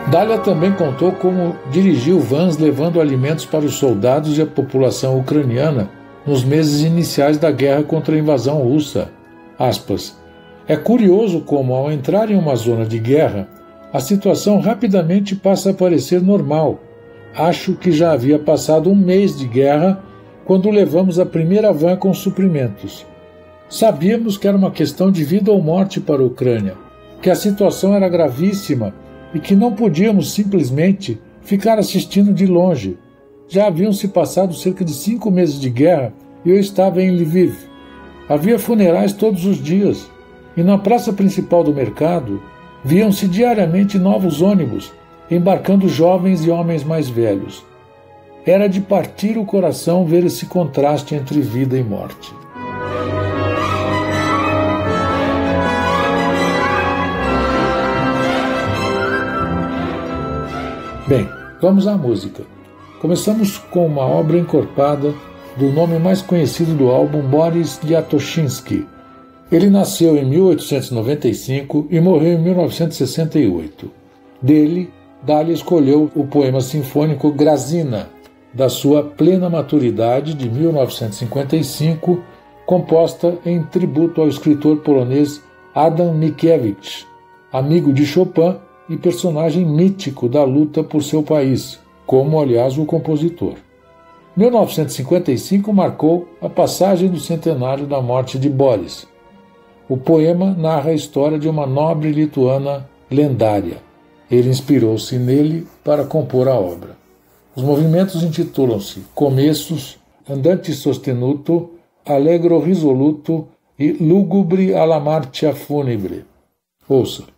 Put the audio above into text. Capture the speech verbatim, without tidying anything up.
Dália também contou como dirigiu vans levando alimentos para os soldados e a população ucraniana nos meses iniciais da guerra contra a invasão russa. Aspas. É curioso como, ao entrar em uma zona de guerra, a situação rapidamente passa a parecer normal. Acho que já havia passado um mês de guerra quando levamos a primeira van com suprimentos. Sabíamos que era uma questão de vida ou morte para a Ucrânia, que a situação era gravíssima e que não podíamos simplesmente ficar assistindo de longe. Já haviam se passado cerca de cinco meses de guerra e eu estava em Lviv. Havia funerais todos os dias e na praça principal do mercado viam-se diariamente novos ônibus, embarcando jovens e homens mais velhos. Era de partir o coração ver esse contraste entre vida e morte. Bem, vamos à música. Começamos com uma obra encorpada do nome mais conhecido do álbum, Boris Liatoshinsky. Ele nasceu em mil oitocentos e noventa e cinco e morreu em mil novecentos e sessenta e oito. Dele, Dália escolheu o poema sinfônico Grazina, da sua plena maturidade de mil novecentos e cinquenta e cinco, composta em tributo ao escritor polonês Adam Mickiewicz, amigo de Chopin e personagem mítico da luta por seu país, como, aliás, o compositor. mil novecentos e cinquenta e cinco marcou a passagem do centenário da morte de Boris. O poema narra a história de uma nobre lituana lendária. Ele inspirou-se nele para compor a obra. Os movimentos intitulam-se Começos, Andante sostenuto, Allegro risoluto e Lugubre alla marcia funebre. Ouça.